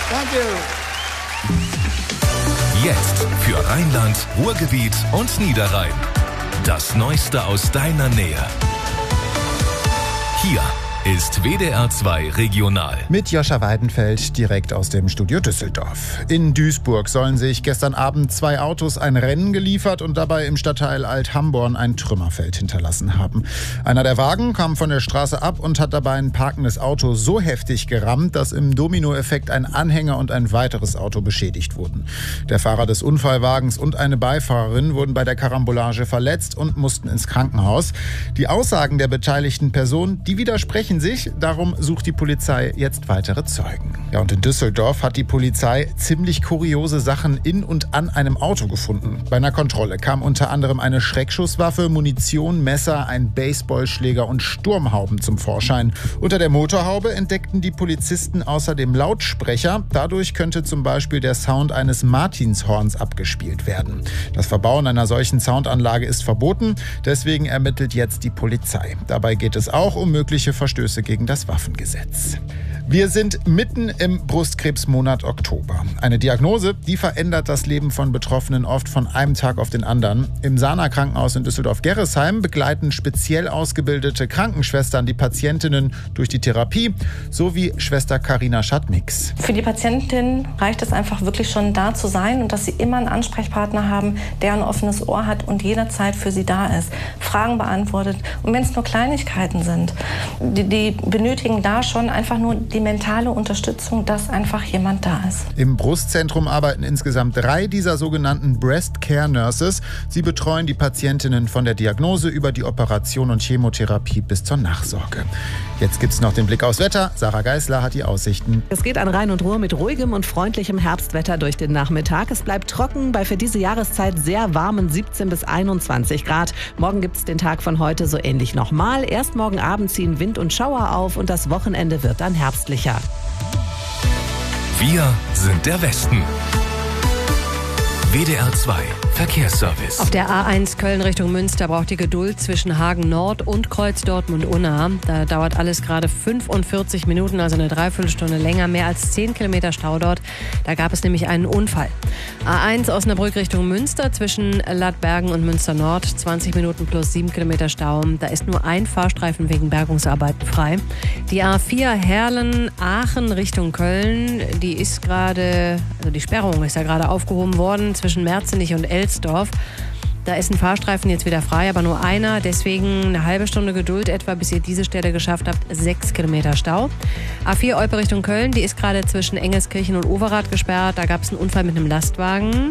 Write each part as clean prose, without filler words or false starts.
Danke. Jetzt für Rheinland, Ruhrgebiet und Niederrhein. Das Neueste aus deiner Nähe. Hier ist WDR 2 Regional. Mit Joscha Weidenfeld direkt aus dem Studio Düsseldorf. In Duisburg sollen sich gestern Abend 2 Autos ein Rennen geliefert und dabei im Stadtteil Alt-Hamborn ein Trümmerfeld hinterlassen haben. Einer der Wagen kam von der Straße ab und hat dabei ein parkendes Auto so heftig gerammt, dass im Dominoeffekt ein Anhänger und ein weiteres Auto beschädigt wurden. Der Fahrer des Unfallwagens und eine Beifahrerin wurden bei der Karambolage verletzt und mussten ins Krankenhaus. Die Aussagen der beteiligten Personen, die widersprechen sich. Darum sucht die Polizei jetzt weitere Zeugen. Ja, und in Düsseldorf hat die Polizei ziemlich kuriose Sachen in und an einem Auto gefunden. Bei einer Kontrolle kam unter anderem eine Schreckschusswaffe, Munition, Messer, ein Baseballschläger und Sturmhauben zum Vorschein. Unter der Motorhaube entdeckten die Polizisten außerdem Lautsprecher. Dadurch könnte zum Beispiel der Sound eines Martinshorns abgespielt werden. Das Verbauen einer solchen Soundanlage ist verboten. Deswegen ermittelt jetzt die Polizei. Dabei geht es auch um mögliche Verstöße gegen das Waffengesetz. Wir sind mitten im Brustkrebsmonat Oktober. Eine Diagnose, die verändert das Leben von Betroffenen oft von einem Tag auf den anderen. Im Sana-Krankenhaus in Düsseldorf-Gerresheim begleiten speziell ausgebildete Krankenschwestern die Patientinnen durch die Therapie, so wie Schwester Carina Schadmix. Für die Patientin reicht es einfach wirklich schon da zu sein und dass sie immer einen Ansprechpartner haben, der ein offenes Ohr hat und jederzeit für sie da ist, Fragen beantwortet. Und wenn es nur Kleinigkeiten sind, die benötigen da schon einfach nur die mentale Unterstützung, dass einfach jemand da ist. Im Brustzentrum arbeiten insgesamt 3 dieser sogenannten Breast Care Nurses. Sie betreuen die Patientinnen von der Diagnose über die Operation und Chemotherapie bis zur Nachsorge. Jetzt gibt's noch den Blick aufs Wetter. Sarah Geisler hat die Aussichten. Es geht an Rhein und Ruhr mit ruhigem und freundlichem Herbstwetter durch den Nachmittag. Es bleibt trocken bei für diese Jahreszeit sehr warmen 17 bis 21 Grad. Morgen gibt's den Tag von heute so ähnlich nochmal. Erst morgen Abend ziehen Wind und Schauer auf und das Wochenende wird dann herbstlicher. Wir sind der Westen. WDR 2 Verkehrsservice. Auf der A1 Köln Richtung Münster braucht ihr Geduld zwischen Hagen Nord und Kreuz Dortmund-Unna. Da dauert alles gerade 45 Minuten, also eine Dreiviertelstunde länger. Mehr als 10 Kilometer Stau dort. Da gab es nämlich einen Unfall. A1 Osnabrück Richtung Münster zwischen Lattbergen und Münster Nord. 20 Minuten plus 7 Kilometer Stau. Da ist nur ein Fahrstreifen wegen Bergungsarbeiten frei. Die A4 Herlen-Aachen Richtung Köln, die Sperrung ist ja gerade aufgehoben worden zwischen Merzenich und Elsdorf. Da ist ein Fahrstreifen jetzt wieder frei, aber nur einer. Deswegen eine halbe Stunde Geduld etwa, bis ihr diese Stelle geschafft habt. 6 Kilometer Stau. A4 Olpe Richtung Köln, die ist gerade zwischen Engelskirchen und Overath gesperrt. Da gab es einen Unfall mit einem Lastwagen.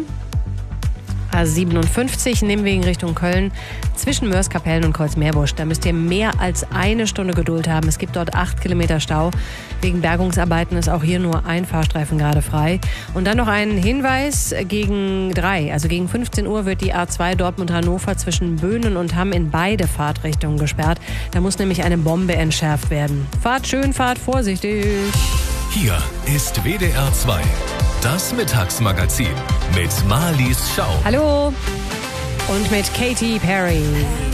A57 Nimwegen Richtung Köln zwischen Mörs-Kapellen und Kreuz-Meerbusch. Da müsst ihr mehr als eine Stunde Geduld haben. Es gibt dort 8 Kilometer Stau. Wegen Bergungsarbeiten ist auch hier nur ein Fahrstreifen gerade frei. Und dann noch ein Hinweis: gegen 3, also gegen 15 Uhr wird die A2 Dortmund-Hannover zwischen Böhnen und Hamm in beide Fahrtrichtungen gesperrt. Da muss nämlich eine Bombe entschärft werden. Fahrt schön, fahrt vorsichtig. Hier ist WDR 2. Das Mittagsmagazin mit Marlies Schau. Hallo und mit Katy Perry.